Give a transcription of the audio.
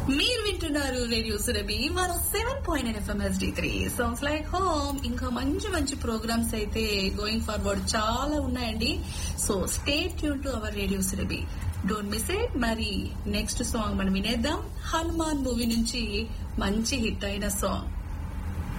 మీరు వింటున్నారు radio Surabhi 107.9 FM HD3 songs like home. ఇంకా మంచి మంచి ప్రోగ్రామ్స్ అయితే గోయింగ్ ఫార్వర్డ్ చాలా ఉన్నాయండి. So stay tune to our radio Surabhi, don't miss it. మరి నెక్స్ట్ సాంగ్ మనం వినేద్దాం. హనుమాన్ మూవీ నుంచి మంచి హిట్ అయిన సాంగ్